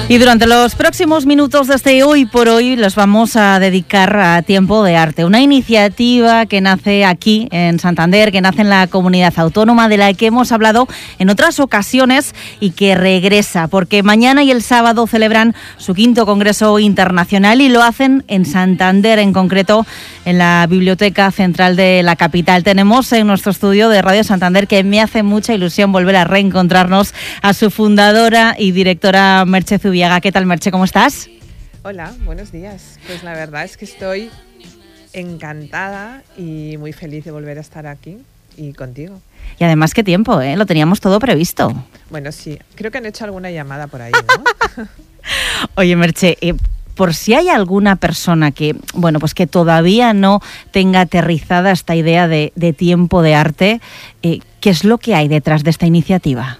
Y durante los próximos minutos de este Hoy por Hoy los vamos a dedicar a Tiempo de Arte, una iniciativa que nace aquí en Santander, que nace en la comunidad autónoma, de la que hemos hablado en otras ocasiones y que regresa, porque mañana y el sábado celebran su 5º Congreso Internacional y lo hacen en Santander, en concreto en la Biblioteca Central de la capital. Tenemos en nuestro estudio de Radio Santander, que me hace mucha ilusión volver a reencontrarnos, a su fundadora y directora, Merche Zubiaga. ¿Qué tal, Merche? ¿Cómo estás? Hola, buenos días. Pues la verdad es que estoy encantada y muy feliz de volver a estar aquí y contigo. Y además, qué tiempo, ¿eh? Lo teníamos todo previsto. Bueno, sí. Creo que han hecho alguna llamada por ahí, ¿no? Oye, Merche, por si hay alguna persona que, bueno, pues que todavía no tenga aterrizada esta idea de Tiempo de Arte, ¿qué es lo que hay detrás de esta iniciativa?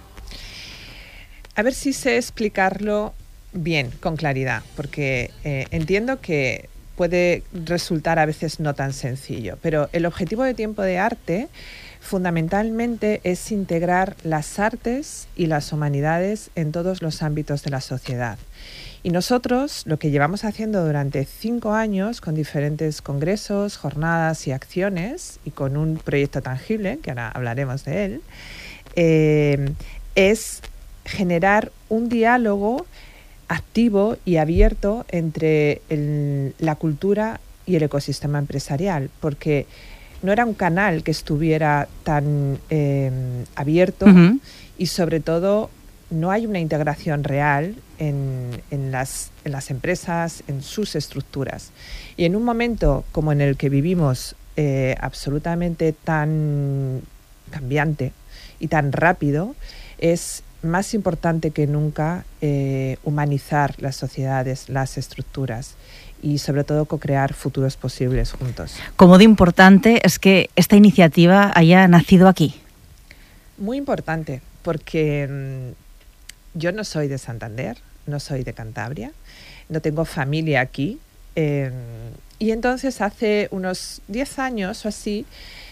A ver si sé explicarlo bien, con claridad, porque entiendo que puede resultar a veces no tan sencillo, pero el objetivo de Tiempo de Arte fundamentalmente es integrar las artes y las humanidades en todos los ámbitos de la sociedad. Y nosotros lo que llevamos haciendo durante 5 años, con diferentes congresos, jornadas y acciones, y con un proyecto tangible, que ahora hablaremos de él, es generar un diálogo activo y abierto entre la cultura y el ecosistema empresarial, porque no era un canal que estuviera tan abierto y sobre todo no hay una integración real en las empresas, en sus estructuras. Y en un momento como en el que vivimos, absolutamente tan cambiante y tan rápido, es más importante que nunca humanizar las sociedades, las estructuras y sobre todo co-crear futuros posibles juntos. ¿Cómo de importante es que esta iniciativa haya nacido aquí? Muy importante, porque yo no soy de Santander, no soy de Cantabria, no tengo familia aquí, y entonces hace unos 10 años o así,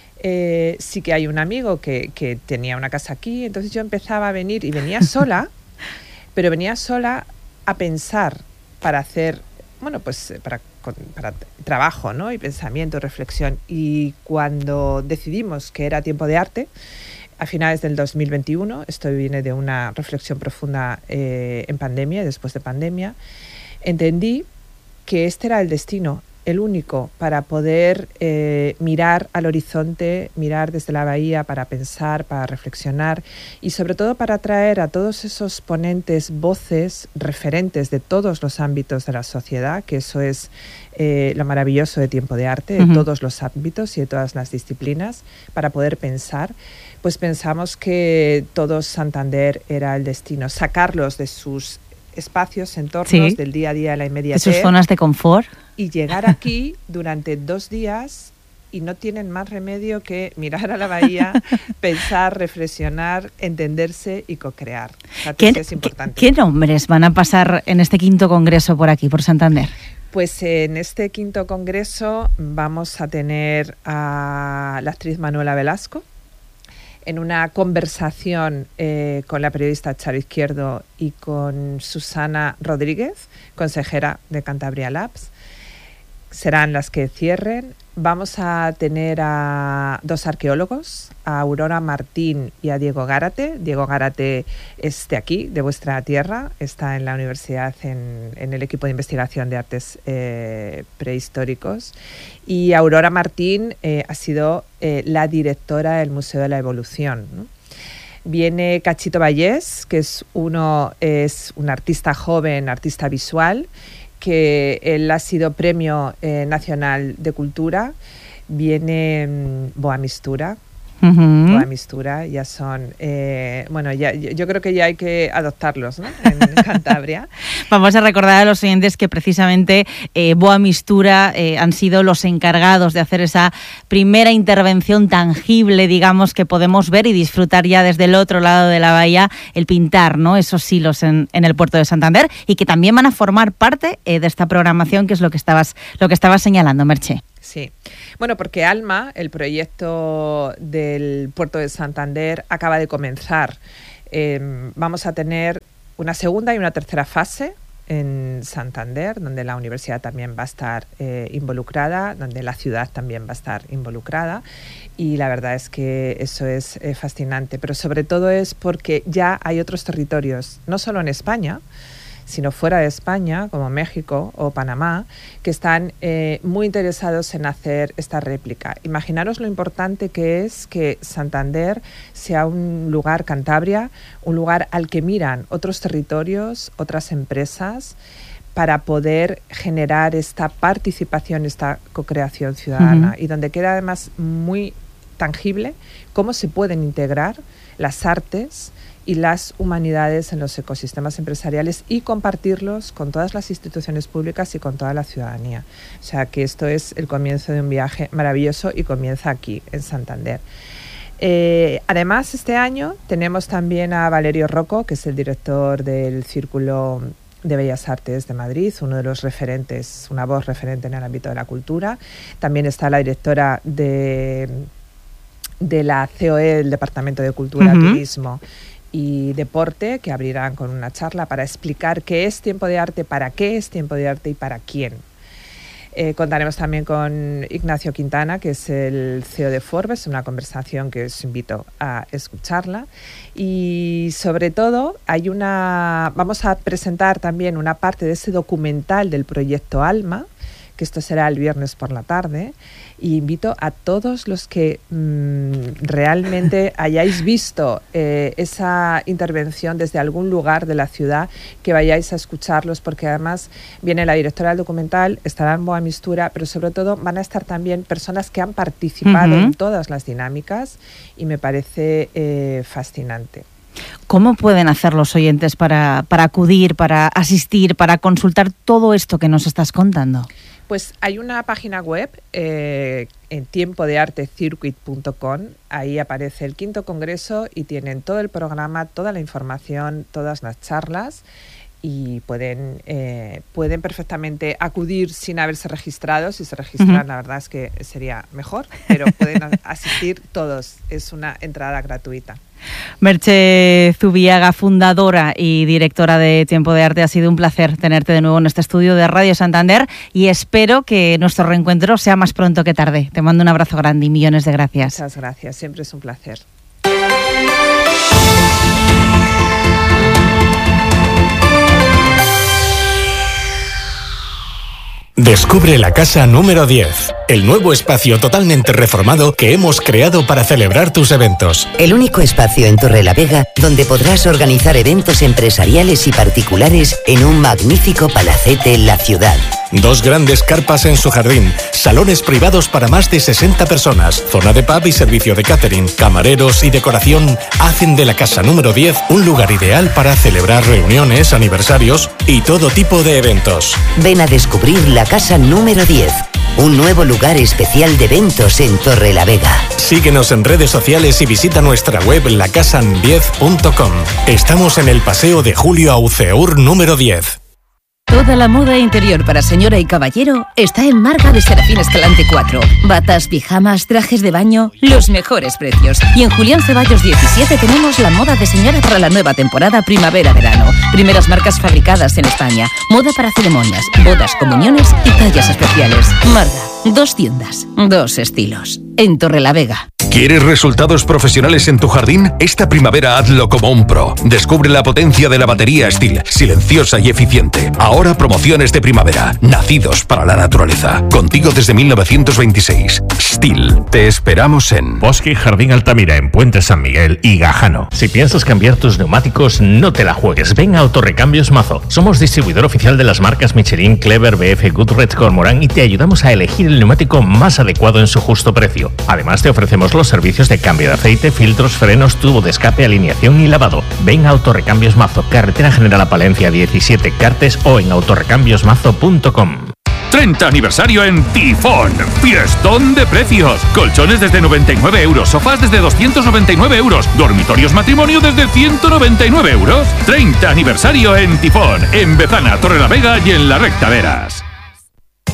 sí que hay un amigo que tenía una casa aquí, entonces yo empezaba a venir y venía sola, pero venía sola a pensar para hacer, bueno, pues para trabajo, ¿no? Y pensamiento, reflexión. Y cuando decidimos que era Tiempo de Arte, a finales del 2021, esto viene de una reflexión profunda en pandemia, después de pandemia, entendí que este era el destino, el único, para poder mirar al horizonte, mirar desde la bahía para pensar, para reflexionar y sobre todo para traer a todos esos ponentes voces referentes de todos los ámbitos de la sociedad, que eso es lo maravilloso de Tiempo de Arte, de todos los ámbitos y de todas las disciplinas, para poder pensar. Pues pensamos que todo Santander era el destino, sacarlos de sus espacios, entornos, del día a día, la inmediatez. De sus zonas de confort. Y llegar aquí durante 2 días y no tienen más remedio que mirar a la bahía, pensar, reflexionar, entenderse y co-crear. Es importante. ¿Qué nombres van a pasar en este 5º Congreso por aquí, por Santander? Pues en este 5º Congreso vamos a tener a la actriz Manuela Velasco, en una conversación con la periodista Charo Izquierdo y con Susana Rodríguez, consejera de Cantabria Labs. Serán las que cierren. Vamos a tener a 2 arqueólogos, a Aurora Martín y a Diego Gárate. Diego Gárate es de aquí, de vuestra tierra, está en la universidad en el equipo de investigación de artes prehistóricos. Y Aurora Martín ha sido la directora del Museo de la Evolución, ¿no? Viene Cachito Vallés, que es un artista joven, artista visual, que él ha sido Premio Nacional de Cultura. Viene Boa Mistura. Boa Mistura, ya son... yo creo que ya hay que adoptarlos, ¿no? En Cantabria. Vamos a recordar a los oyentes que precisamente Boa Mistura han sido los encargados de hacer esa primera intervención tangible, digamos, que podemos ver y disfrutar ya desde el otro lado de la bahía, el pintar, ¿no?, esos hilos en el puerto de Santander, y que también van a formar parte de esta programación, que es lo que estabas señalando, Merche. Sí, bueno, porque ALMA, el proyecto del puerto de Santander, acaba de comenzar. Vamos a tener una segunda y una tercera fase en Santander, donde la universidad también va a estar involucrada, donde la ciudad también va a estar involucrada, y la verdad es que eso es fascinante, pero sobre todo es porque ya hay otros territorios, no solo en España, sino fuera de España, como México o Panamá, que están muy interesados en hacer esta réplica. Imaginaros lo importante que es que Santander sea un lugar, Cantabria, un lugar al que miran otros territorios, otras empresas, para poder generar esta participación, esta co-creación ciudadana, y donde queda además muy tangible cómo se pueden integrar las artes y las humanidades en los ecosistemas empresariales y compartirlos con todas las instituciones públicas y con toda la ciudadanía. O sea que esto es el comienzo de un viaje maravilloso y comienza aquí, en Santander. Además, este año tenemos también a Valerio Rocco, que es el director del Círculo de Bellas Artes de Madrid, uno de los referentes, una voz referente en el ámbito de la cultura. También está la directora de la COE, el Departamento de Cultura, Turismo y Deporte, que abrirán con una charla para explicar qué es tiempo de arte, para qué es tiempo de arte y para quién. Contaremos también con Ignacio Quintana, que es el CEO de Forbes, una conversación que os invito a escucharla. Y sobre todo vamos a presentar también una parte de ese documental del proyecto Alma, que esto será el viernes por la tarde, y invito a todos los que realmente hayáis visto esa intervención desde algún lugar de la ciudad, que vayáis a escucharlos, porque además viene la directora del documental, estará en Boa Mistura, pero sobre todo van a estar también personas que han participado en todas las dinámicas, y me parece fascinante. ¿Cómo pueden hacer los oyentes para acudir, para asistir, para consultar todo esto que nos estás contando? Pues hay una página web en tiempodeartecircuit.com, ahí aparece el 5º congreso y tienen todo el programa, toda la información, todas las charlas, y pueden perfectamente acudir sin haberse registrado. Si se registran, la verdad es que sería mejor, pero pueden asistir todos, es una entrada gratuita. Merche Zubiaga, fundadora y directora de Tiempo de Arte, ha sido un placer tenerte de nuevo en este estudio de Radio Santander, y espero que nuestro reencuentro sea más pronto que tarde. Te mando un abrazo grande y millones de gracias. Muchas gracias, siempre es un placer. Descubre la casa número 10, el nuevo espacio totalmente reformado que hemos creado para celebrar tus eventos. El único espacio en Torrelavega donde podrás organizar eventos empresariales y particulares en un magnífico palacete en la ciudad. 2 grandes carpas en su jardín, salones privados para más de 60 personas, zona de pub y servicio de catering, camareros y decoración hacen de la casa número 10 un lugar ideal para celebrar reuniones, aniversarios y todo tipo de eventos. Ven a descubrir la casa número 10, un nuevo lugar especial de eventos en Torrelavega. Síguenos en redes sociales y visita nuestra web lacasan10.com. Estamos en el Paseo de Julio Auceur número 10. Toda la moda interior para señora y caballero está en Marga de Serafín Escalante 4. Batas, pijamas, trajes de baño, los mejores precios. Y en Julián Ceballos 17 tenemos la moda de señora para la nueva temporada primavera-verano. Primeras marcas fabricadas en España. Moda para ceremonias, bodas, comuniones y tallas especiales. Marga, 2 tiendas, 2 estilos. En Torrelavega. ¿Quieres resultados profesionales en tu jardín? Esta primavera hazlo como un pro. Descubre la potencia de la batería Stihl, silenciosa y eficiente. Ahora promociones de primavera, nacidos para la naturaleza. Contigo desde 1926. Stihl. Te esperamos en Bosque y Jardín Altamira, en Puente San Miguel y Gajano. Si piensas cambiar tus neumáticos, no te la juegues. Ven a Autorrecambios Mazo. Somos distribuidor oficial de las marcas Michelin, Clever, BF, Goodrich, Cormorán, y te ayudamos a elegir el neumático más adecuado en su justo precio. Además, te ofrecemos los servicios de cambio de aceite, filtros, frenos, tubo de escape, alineación y lavado. Ven a Autorrecambios Mazo, carretera General a Palencia 17, Cartes, o en autorrecambiosmazo.com. 30 aniversario en Tifón. Fiestón de precios. Colchones desde 99 euros, sofás desde 299 euros, dormitorios matrimonio desde 199 euros. 30 aniversario en Tifón, en Bezana, Torrelavega y en La Recta Veras.